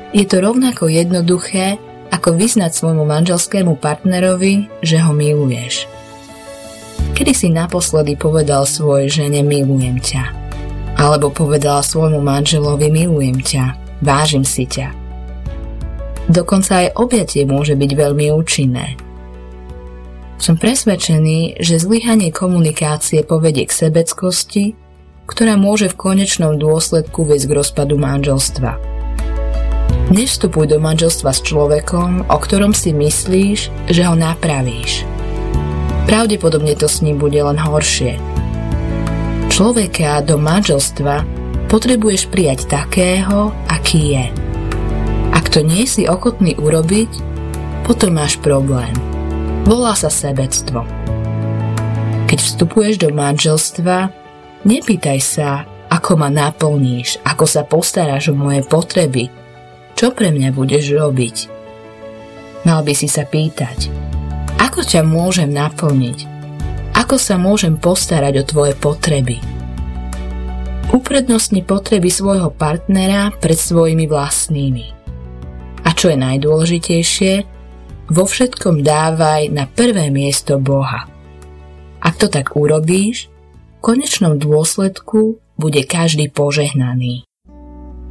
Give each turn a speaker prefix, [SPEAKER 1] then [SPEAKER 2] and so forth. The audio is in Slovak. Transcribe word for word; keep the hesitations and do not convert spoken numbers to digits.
[SPEAKER 1] Je to rovnako jednoduché, ako vyznať svojmu manželskému partnerovi, že ho miluješ. Kedy si naposledy povedal svojej žene milujem ťa? Alebo povedala svojmu manželovi milujem ťa, vážim si ťa? Dokonca aj objatie môže byť veľmi účinné. Som presvedčený, že zlyhanie komunikácie povedie k sebeckosti, ktorá môže v konečnom dôsledku viesť k rozpadu manželstva. Nevstupuj do manželstva s človekom, o ktorom si myslíš, že ho napravíš. Pravdepodobne to s ním bude len horšie. Človeka do manželstva potrebuješ prijať takého, aký je. Ak to nie si ochotný urobiť, potom máš problém. Volá sa sebectvo. Keď vstupuješ do manželstva, nepýtaj sa, ako ma naplníš, ako sa postaráš o moje potreby, čo pre mňa budeš robiť. Mal by si sa pýtať, ako ťa môžem naplniť, ako sa môžem postarať o tvoje potreby. Uprednostni potreby svojho partnera pred svojimi vlastnými. A čo je najdôležitejšie, vo všetkom dávaj na prvé miesto Boha. Ak to tak urobíš, v konečnom dôsledku bude každý požehnaný.